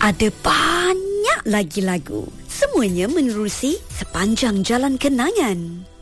Ada banyak lagi lagu. Semuanya menerusi sepanjang jalan kenangan.